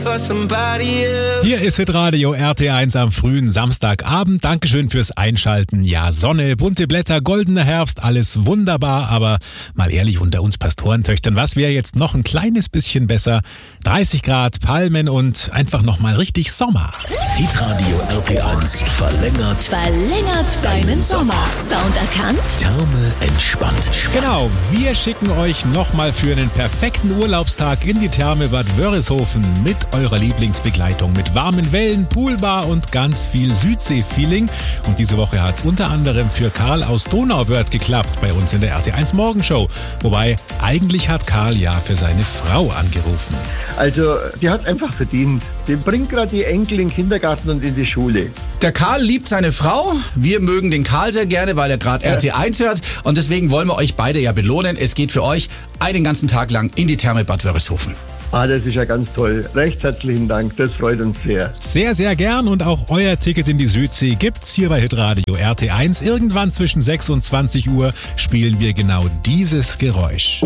Hier ist Hitradio RT1 am frühen Samstagabend. Dankeschön fürs Einschalten. Ja, Sonne, bunte Blätter, goldener Herbst, alles wunderbar. Aber mal ehrlich, unter uns Pastorentöchtern, was wäre jetzt noch ein kleines bisschen besser? 30 Grad, Palmen und einfach nochmal richtig Sommer. Hitradio RT1 verlängert deinen Sommer. Sound erkannt? Therme entspannt. Genau, wir schicken euch nochmal für einen perfekten Urlaubstag in die Therme Bad Wörishofen mit eurer Lieblingsbegleitung mit warmen Wellen, Poolbar und ganz viel Südsee-Feeling. Und diese Woche hat es unter anderem für Karl aus Donauwörth geklappt bei uns in der RT1 Morgenshow. Wobei, eigentlich hat Karl ja für seine Frau angerufen. Also, die hat einfach verdient. Die bringt gerade die Enkel in den Kindergarten und in die Schule. Der Karl liebt seine Frau. Wir mögen den Karl sehr gerne, weil er gerade RT1 hört. Und deswegen wollen wir euch beide ja belohnen. Es geht für euch einen ganzen Tag lang in die Therme Bad Wörishofen. Ah, das ist ja ganz toll. Recht herzlichen Dank, das freut uns sehr. Sehr, sehr gern und auch euer Ticket in die Südsee gibt's hier bei Hitradio RT1. Irgendwann zwischen 6 und 20 Uhr spielen wir genau dieses Geräusch.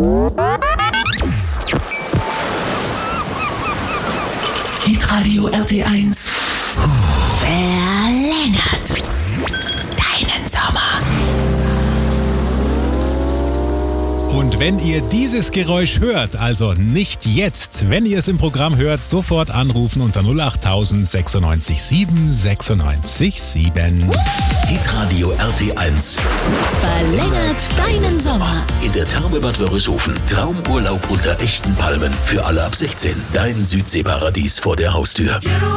Hitradio RT1 Verlängert deinen Sommer. Und wenn ihr dieses Geräusch hört, also nicht jetzt, wenn ihr es im Programm hört, sofort anrufen unter 08000 96 7 96 7. Hitradio RT1 Verlängert deinen Sommer. in der Therme Bad Wörishofen. Traumurlaub unter echten Palmen für alle ab 16. Dein Südseeparadies vor der Haustür.